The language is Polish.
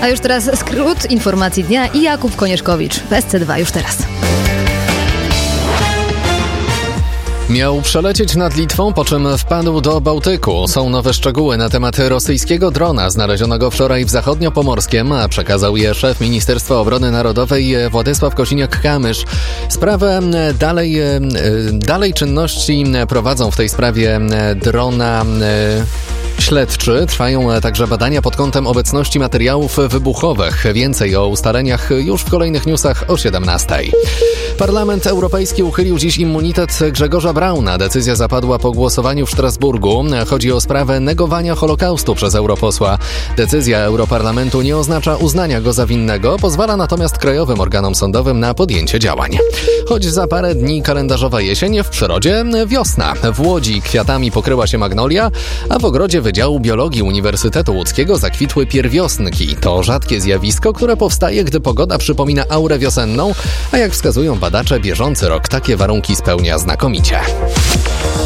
A już teraz skrót informacji dnia i Jakub Konieczkowicz w SC2 już teraz. Miał przelecieć nad Litwą, po czym wpadł do Bałtyku. Są nowe szczegóły na temat rosyjskiego drona znalezionego wczoraj w Zachodniopomorskiem, a przekazał je szef Ministerstwa Obrony Narodowej Władysław Kosiniak-Kamysz. Sprawę dalej czynności prowadzą w tej sprawie drona śledczy. Trwają także badania pod kątem obecności materiałów wybuchowych. Więcej o ustaleniach już w kolejnych newsach o 17:00. Parlament Europejski uchylił dziś immunitet Grzegorza Brauna. Decyzja zapadła po głosowaniu w Strasburgu. Chodzi o sprawę negowania Holokaustu przez europosła. Decyzja Europarlamentu nie oznacza uznania go za winnego, pozwala natomiast krajowym organom sądowym na podjęcie działań. Choć za parę dni kalendarzowa jesień, w przyrodzie wiosna. W Łodzi kwiatami pokryła się magnolia, a w ogrodzie Wydziału Biologii Uniwersytetu Łódzkiego zakwitły pierwiosnki. To rzadkie zjawisko, które powstaje, gdy pogoda przypomina aurę wiosenną, a jak wskazują badacze, bieżący rok takie warunki spełnia znakomicie.